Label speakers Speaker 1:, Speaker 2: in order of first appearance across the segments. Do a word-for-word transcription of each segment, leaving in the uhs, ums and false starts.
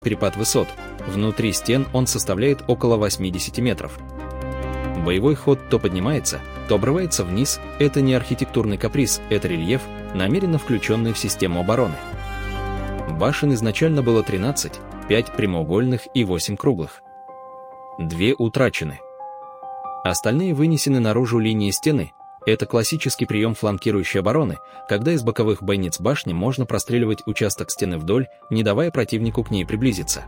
Speaker 1: перепад высот. Внутри стен он составляет около восьмидесяти метров. Боевой ход то поднимается, то обрывается вниз. Это не архитектурный каприз, это рельеф, намеренно включенный в систему обороны. Башен изначально было тринадцать, пять прямоугольных и восемь круглых. Две утрачены. Остальные вынесены наружу линии стены. Это классический прием фланкирующей обороны, когда из боковых бойниц башни можно простреливать участок стены вдоль, не давая противнику к ней приблизиться.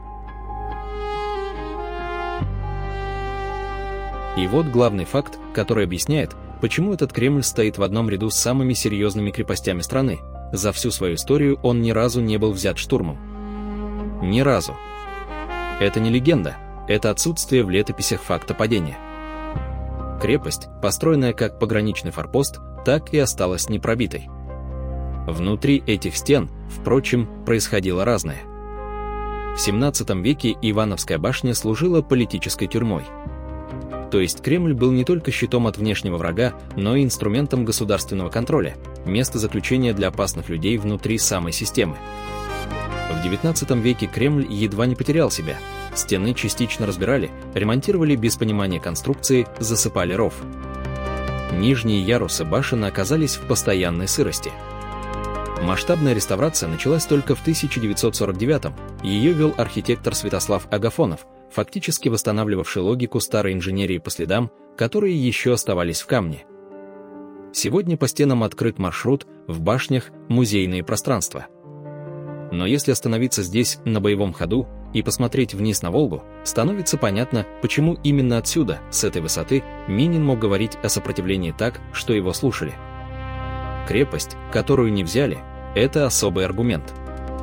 Speaker 1: И вот главный факт, который объясняет, почему этот Кремль стоит в одном ряду с самыми серьезными крепостями страны. За всю свою историю он ни разу не был взят штурмом. Ни разу. Это не легенда, это отсутствие в летописях факта падения. Крепость, построенная как пограничный форпост, так и осталась непробитой. Внутри этих стен, впрочем, происходило разное. В семнадцатом веке Ивановская башня служила политической тюрьмой. То есть Кремль был не только щитом от внешнего врага, но и инструментом государственного контроля, место заключения для опасных людей внутри самой системы. В девятнадцатом веке Кремль едва не потерял себя. Стены частично разбирали, ремонтировали без понимания конструкции, засыпали ров. Нижние ярусы башен оказались в постоянной сырости. Масштабная реставрация началась только в тысяча девятьсот сорок девятом. Ее вел архитектор Святослав Агафонов, фактически восстанавливавший логику старой инженерии по следам, которые еще оставались в камне. Сегодня по стенам открыт маршрут, в башнях музейные пространства. Но если остановиться здесь на боевом ходу и посмотреть вниз на Волгу, становится понятно, почему именно отсюда, с этой высоты, Минин мог говорить о сопротивлении так, что его слушали. Крепость, которую не взяли, это особый аргумент.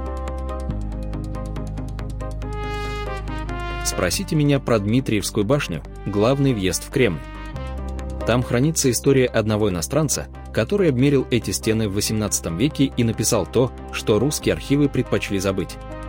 Speaker 1: Спросите меня про Дмитриевскую башню, главный въезд в Кремль. Там хранится история одного иностранца, который обмерил эти стены в восемнадцатом веке и написал то, что русские архивы предпочли забыть.